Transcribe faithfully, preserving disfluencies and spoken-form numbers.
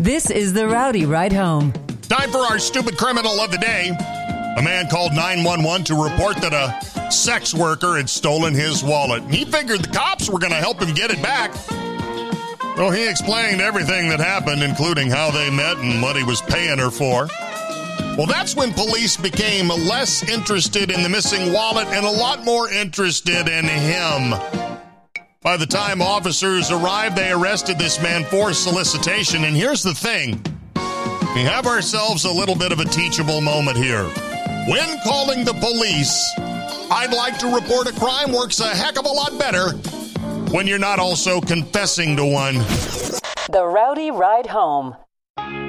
This is the Rowdy Ride Home. Time for our stupid criminal of the day. A man called nine one one to report that a sex worker had stolen his wallet. He figured the cops were going to help him get it back. Well, he explained everything that happened, including how they met and what he was paying her for. Well, that's when police became less interested in the missing wallet and a lot more interested in him. By the time officers arrived, they arrested this man for solicitation. And here's the thing. We have ourselves a little bit of a teachable moment here. When calling the police, I'd like to report a crime works a heck of a lot better when you're not also confessing to one. The Rowdy Ride Home.